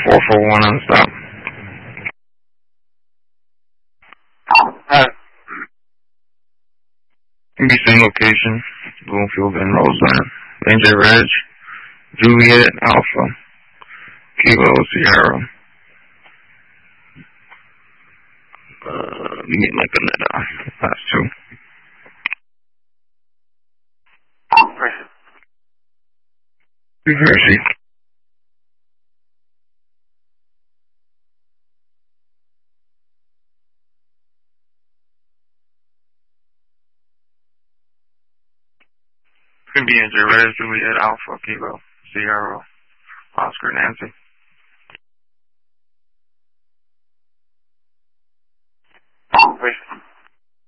441 on stop. Alright. Be same location. Bloomfield and Roseland. Ranger Reg. Juliet Alpha. Kilo Sierra. Meet like a last two. Reverse. Could be Ranger Reg. Juliet Alpha. Kilo Sierra. Oscar Nancy.